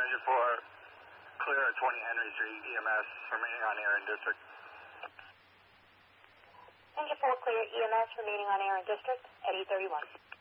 Engine 4, clear at 20 Henry Street, EMS remaining on air in district. Engine 4 clear, EMS remaining on air in district at 831.